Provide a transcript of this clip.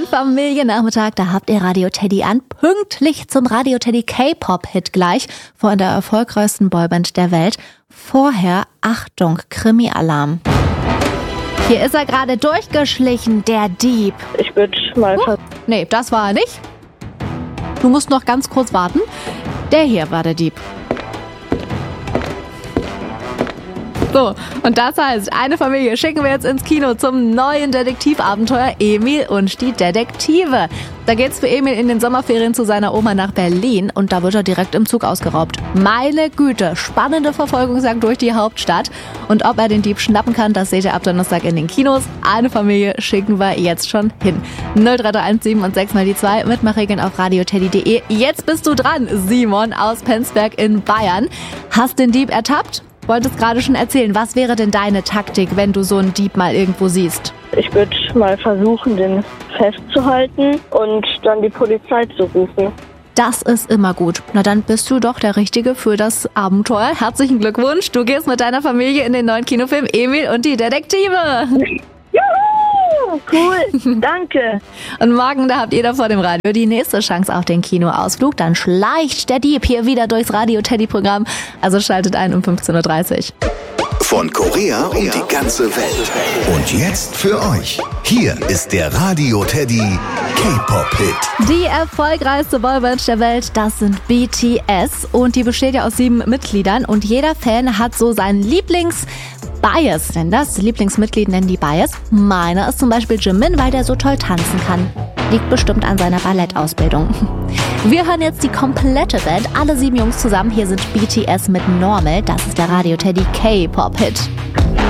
Familiennachmittag, da habt ihr Radio Teddy an, pünktlich zum Radio Teddy K-Pop-Hit gleich von der erfolgreichsten Boyband der Welt. Vorher, Achtung, Krimi-Alarm. Hier ist er gerade durchgeschlichen, der Dieb. Ich würde mal... Nee, das war er nicht. Du musst noch ganz kurz warten. Der hier war der Dieb. So, und das heißt, eine Familie schicken wir jetzt ins Kino zum neuen Detektivabenteuer Emil und die Detektive. Da geht's für Emil in den Sommerferien zu seiner Oma nach Berlin und da wird er direkt im Zug ausgeraubt. Meine Güte, spannende Verfolgungsjagd durch die Hauptstadt. Und ob er den Dieb schnappen kann, das seht ihr ab Donnerstag in den Kinos. Eine Familie schicken wir jetzt schon hin. 0331 und 6 mal die 2, Mitmachregeln auf radioteddy.de. Jetzt bist du dran, Simon aus Penzberg in Bayern. Hast den Dieb ertappt? Wolltest gerade schon erzählen, was wäre denn deine Taktik, wenn du so einen Dieb mal irgendwo siehst? Ich würde mal versuchen, den festzuhalten und dann die Polizei zu rufen. Das ist immer gut. Na dann bist du doch der Richtige für das Abenteuer. Herzlichen Glückwunsch. Du gehst mit deiner Familie in den neuen Kinofilm Emil und die Detektive. Juhu! Cool, danke. Und morgen, da habt ihr da vor dem Radio die nächste Chance auf den Kinoausflug. Dann schleicht der Dieb hier wieder durchs Radio-Teddy-Programm. Also schaltet ein um 15.30 Uhr. Von Korea um die ganze Welt. Und jetzt für euch. Hier ist der Radio Teddy K-Pop-Hit. Die erfolgreichste Boyband der Welt, das sind BTS. Und die besteht ja aus 7 Mitgliedern. Und jeder Fan hat so seinen Lieblings-Bias. Denn das Lieblingsmitglied nennen die Bias. Meiner ist zum Beispiel Jimin, weil der so toll tanzen kann. Liegt bestimmt an seiner Ballettausbildung. Wir hören jetzt die komplette Band, alle 7 Jungs zusammen. Hier sind BTS mit Normal. Das ist der Radio Teddy K-Pop-Hit.